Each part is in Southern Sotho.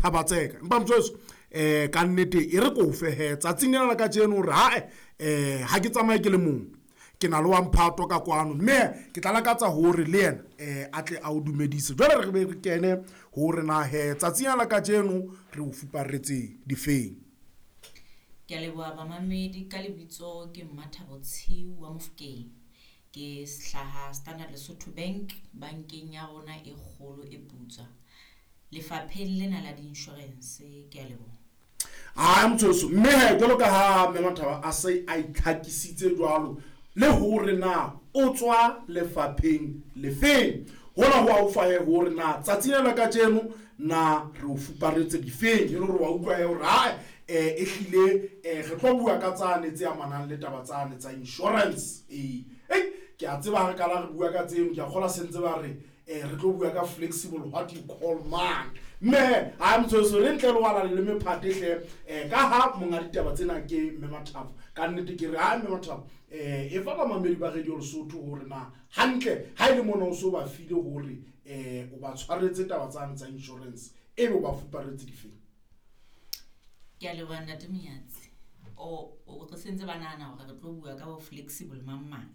thabatseka empa motsoso ka nnete e re ko fe tsatsing la ka tseno re ha ke tsamaye ke le mong ke na le wa mphato ka kwano mme ke tla lakatsa hore le yena a tle a o dumedise jwale re be re kene hore na tsatsing la ka tseno re o fuparetse difeng. Ke a leboha bamamedi ka lebitso ke Mmathabo Tshiu wa Mofokeng ke hlaha Standard Lesotho Bank bankeng ya rona e kgolo e Putswa lefapheng lena la di-insurance. Ke a leboha motsoso mme jwalo ka ha Mmathabo a se a itlhakisitse jwalo le hore na o tswa lefapheng lefeng hona ho a o fa hore na tsatsing la ka tseno na re o fuparetse difeng le hore wa utlwa hore e hlile re tlo bua ka tsane tse amanang le taba tsane tsa insurance ke a tseba re kala re bua ka tseno ke a kgola sentse ba re re tlo bua ka flexible what you call man mme ha motsoso le ntle le wala le mephatehle ka ha monga ditaba tsena ke Mmathabo ka nnete ke re ha Mmathabo e fa ba mamedi ba Radio Lesotho hore na hantle ha ile mona o so ba file hore o ba tshwaretse taba tsane tsa insurance e be ba fuparetse difeng. Ke a leboha ntate Miyatsi o re sentse banana hore re tlo bua ka bo flexible mamma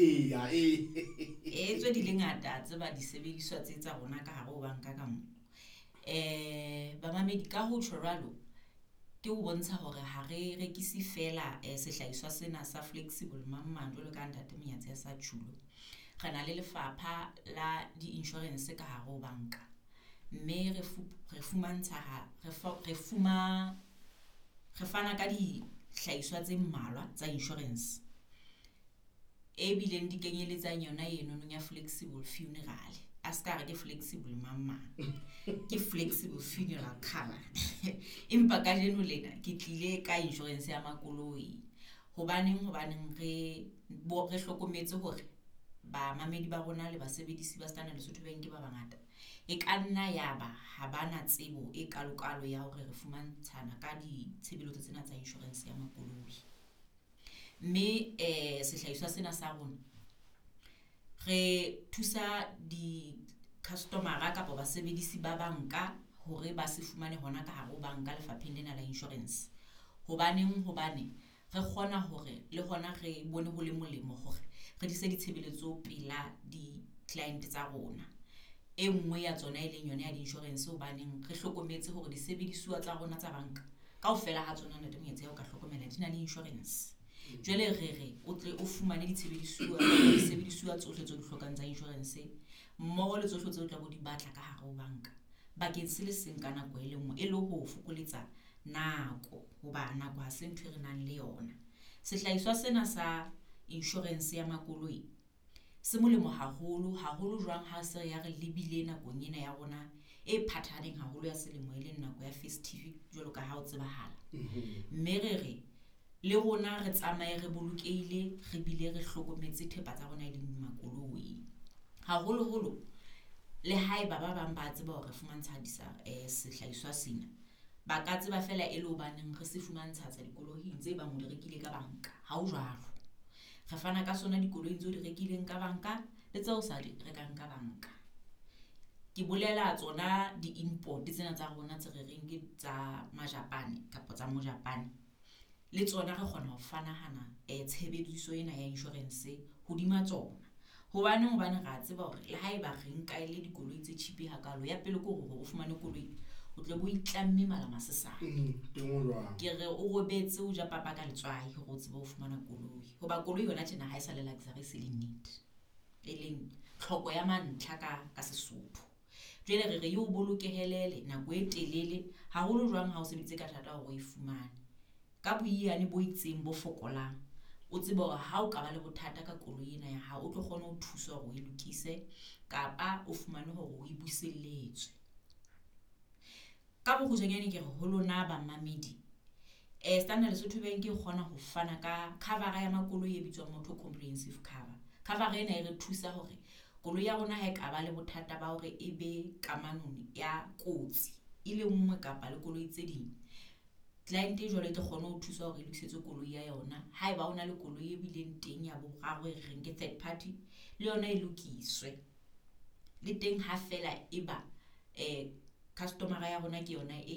tswe di le ngata tseba disebediswa tse tsa rona ka hare ho banka ka mo bamamedi ka ho tshwaralo ke o bontsha hore ha re rekisi fela sehlahiswa sena sa flexible mamma jwalo ka ntate Miyatsi ya sa tshulo re na le lefapha la di-insurance ka hare ho banka mme re fana ka dihlahiswa tse mmalwa tsa insurance e bileng di kenyeletsang yona eno ya flexible funeral a ska re ke flexible mamma ke flexible funeral cover empa ka jeno lena ke tlile ka insurance ya makoloi hobaneng re hlokometse hore ba mamedi ba rona le basebedisi ba Standard Lesotho Bank ba bangata e ka nna ya ba ha bana tsebo e kalokalo ya hore re fumantshana ka ditshebeletso tsena tsa insurance ya makoloi mme sehlahiswa sena sa rona re thusa di-customer kapa basebedisi ba banka hore ba se fumane hona ka hare ho banka lefapheng lena la insurance hobane re kgona hore le hona re bone ho le molemo hore re dise ditshebeletso pela di-client tsa rona e nngwe ya tsona e leng yona ya di-insurance hobaneng re hlokometse hore disebediswa tsa rona tsa banka kaofela ha tsona ntate Miyatsi ya o ka hlokomela di na le insurance jwale re o tle o fumane disebediswa tsohle tse di hlokang tsa insurance mmoho le tsohle tse o tla bo di batla ka hare ho banka bakeng se le seng ka nako e le nngwe e le ho fokoletsa nako hoba nako ha se ntho re nang le yona. Sehlahiswa sena sa insurance ya makoloi se molemo haholo jwang ha se ya re lebile nakong ena ya rona e phathaneng haholo ya selemo e leng nako ya festive jwalo ka ha o tsebahala mme re le rona re tsamaye re bolokehile re bile re hlokometse thepa tsa rona e leng makoloi haholo le haeba ba bang ba tseba hore fumantsha sehlahiswa sena ba ka tseba fela e le hobaneng re se fumantsha tsa dikoloi tse bang o di rekile ka banka ha o jwalo re fana ka sona dikoloi tse o di rekileng ka banka le tseo sa di rekang ka banka ke bolela tsona di-import tsena tsa rona tse re reng ke tsa Majapane kapa tsa Mojapane le tsona re kgona ho fanahana tshebediso ena ya insurance hodima tsona hobane ra tseba hore le haeba re nka ile dikoloi tse cheap hakalo ya pele ko hore o fumane koloi o tle bo itlamme malama sesane ke re o robetse o ja papa ka letswai ho tseba o fumana koloi hoba koloi yona tjena ha e sa le luxury se le need e leng tlhoko ya mantlha ka Sesotho jwale re yo bolokehelele nako e telele haholo jwang ha o sebeditse ka thata hore o e fumane ka boiyane bo itseng bo fokolang o tseba hore ha o ka ba le bothata ka koloi ena ya hao o tlo kgona ho thusa hore o e lokise kapa o fumane hore o e buselletswe ka bokgutshwanyane ke re ho lona ba mamedi Standard Lesotho Bank e kgona ho fana ka cover ya makoloi e bitswang motor comprehensive cover ena e re thusa hore koloi ya rona ha e ka ba le bothata ba hore e be kamanong ya kotsi e le nngwe kapa le koloi tse ding client e jwale ke kgona ho thusa hore e lokisetswe koloi ya yona haeba ona le koloi e bileng teng ya boraro e reng ke third party le yona e lokiswe le teng ha fela eba customer ya rona ke yona e